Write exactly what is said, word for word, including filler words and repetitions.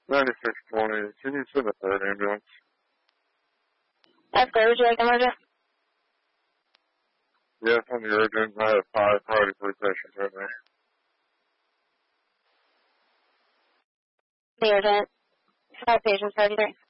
ninety-six twenty. Can you send a third ambulance? That's good. Would you like emergent? Yes, on the urgent. I have five priority three patients right now. The urgent. Five patients, priority three.